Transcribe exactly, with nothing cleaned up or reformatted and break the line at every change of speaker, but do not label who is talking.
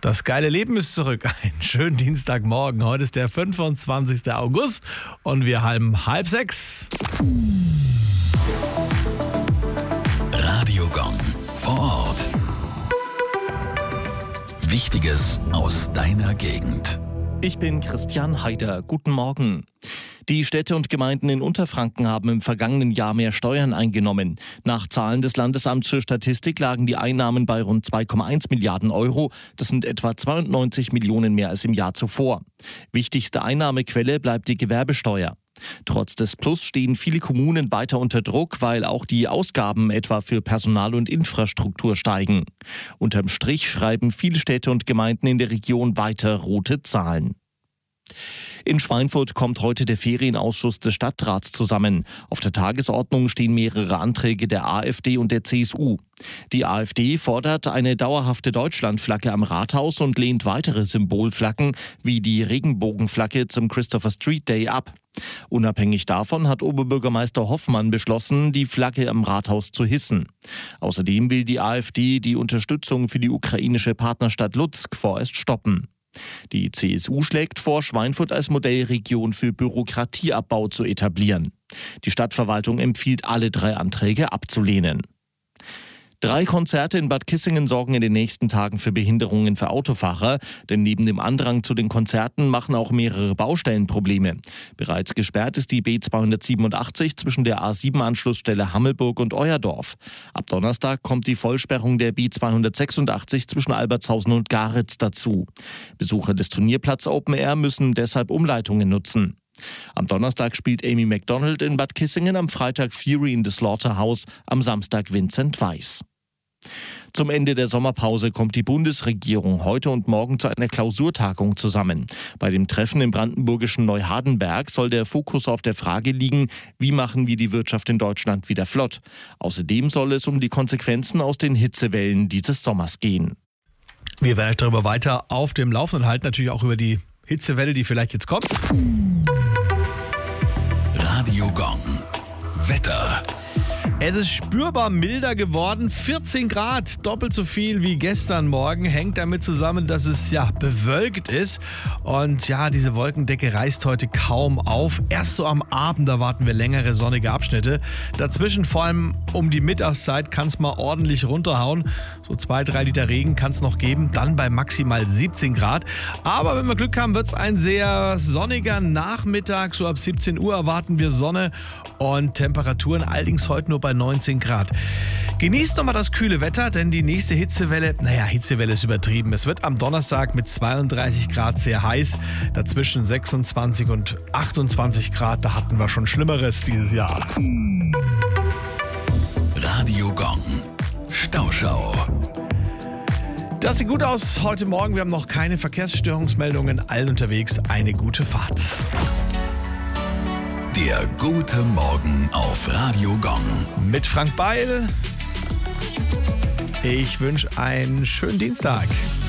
Das geile Leben ist zurück. Einen schönen Dienstagmorgen. Heute ist der fünfundzwanzigster August und wir haben halb sechs.
Radio Gong vor Ort. Wichtiges aus deiner Gegend.
Ich bin Christian Haider. Guten Morgen. Die Städte und Gemeinden in Unterfranken haben im vergangenen Jahr mehr Steuern eingenommen. Nach Zahlen des Landesamts für Statistik lagen die Einnahmen bei rund zwei Komma eins Milliarden Euro. Das sind etwa zweiundneunzig Millionen mehr als im Jahr zuvor. Wichtigste Einnahmequelle bleibt die Gewerbesteuer. Trotz des Plus stehen viele Kommunen weiter unter Druck, weil auch die Ausgaben etwa für Personal und Infrastruktur steigen. Unterm Strich schreiben viele Städte und Gemeinden in der Region weiter rote Zahlen. In Schweinfurt kommt heute der Ferienausschuss des Stadtrats zusammen. Auf der Tagesordnung stehen mehrere Anträge der AfD und der C S U. Die AfD fordert eine dauerhafte Deutschlandflagge am Rathaus und lehnt weitere Symbolflaggen wie die Regenbogenflagge zum Christopher Street Day ab. Unabhängig davon hat Oberbürgermeister Hoffmann beschlossen, die Flagge am Rathaus zu hissen. Außerdem will die AfD die Unterstützung für die ukrainische Partnerstadt Lutsk vorerst stoppen. Die C S U schlägt vor, Schweinfurt als Modellregion für Bürokratieabbau zu etablieren. Die Stadtverwaltung empfiehlt, alle drei Anträge abzulehnen. Drei Konzerte in Bad Kissingen sorgen in den nächsten Tagen für Behinderungen für Autofahrer, denn neben dem Andrang zu den Konzerten machen auch mehrere Baustellen Probleme. Bereits gesperrt ist die B zweihundertsiebenundachtzig zwischen der A sieben Anschlussstelle Hammelburg und Euerdorf. Ab Donnerstag kommt die Vollsperrung der B zweihundertsechsundachtzig zwischen Albertshausen und Garitz dazu. Besucher des Turnierplatz Open Air müssen deshalb Umleitungen nutzen. Am Donnerstag spielt Amy Macdonald in Bad Kissingen, am Freitag Fury in the Slaughterhouse, am Samstag Vincent Weiss. Zum Ende der Sommerpause kommt die Bundesregierung heute und morgen zu einer Klausurtagung zusammen. Bei dem Treffen im brandenburgischen Neuhardenberg soll der Fokus auf der Frage liegen, wie machen wir die Wirtschaft in Deutschland wieder flott. Außerdem soll es um die Konsequenzen aus den Hitzewellen dieses Sommers gehen.
Wir werden euch darüber weiter auf dem Laufenden halten, natürlich auch über die Hitzewelle, die vielleicht jetzt kommt.
Radio Gong. Wetter.
Es ist spürbar milder geworden, vierzehn Grad, doppelt so viel wie gestern Morgen, hängt damit zusammen, dass es ja bewölkt ist und ja, diese Wolkendecke reißt heute kaum auf. Erst so am Abend erwarten wir längere sonnige Abschnitte. Dazwischen, vor allem um die Mittagszeit, kann es mal ordentlich runterhauen. So zwei, drei Liter Regen kann es noch geben, dann bei maximal siebzehn Grad. Aber wenn wir Glück haben, wird es ein sehr sonniger Nachmittag. So ab siebzehn Uhr erwarten wir Sonne und Temperaturen allerdings heute nur bei neunzehn Grad. Genießt nochmal das kühle Wetter, denn die nächste Hitzewelle, naja, Hitzewelle ist übertrieben. Es wird am Donnerstag mit zweiunddreißig Grad sehr heiß, dazwischen sechsundzwanzig und achtundzwanzig Grad, da hatten wir schon Schlimmeres dieses Jahr.
Radio Gong. Stauschau.
Das sieht gut aus heute Morgen. Wir haben noch keine Verkehrsstörungsmeldungen. Allen unterwegs eine gute Fahrt.
Der gute Morgen auf Radio Gong.
Mit Frank Beil. Ich wünsche einen schönen Dienstag.